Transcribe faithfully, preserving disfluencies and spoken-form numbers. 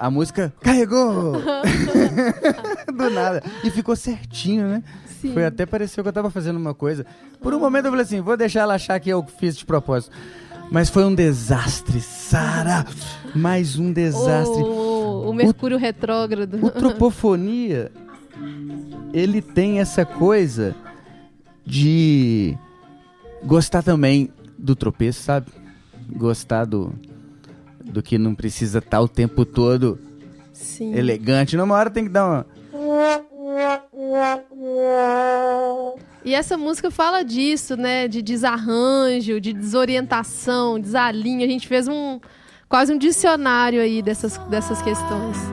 a música carregou! Do nada. E ficou certinho, né? Sim. Foi até pareceu que eu tava fazendo uma coisa. Por um momento eu falei assim, vou deixar ela achar que eu fiz de propósito. Mas foi um desastre, Sara! Mais um desastre. O, o Mercúrio o, retrógrado. O Tropofonia, ele tem essa coisa de gostar também do tropeço, sabe? Gostar do, do que não precisa estar o tempo todo Sim. elegante. Numa hora tem que dar uma... E essa música fala disso, né? De desarranjo, de desorientação, desalinho. A gente fez um quase um dicionário aí dessas, dessas questões.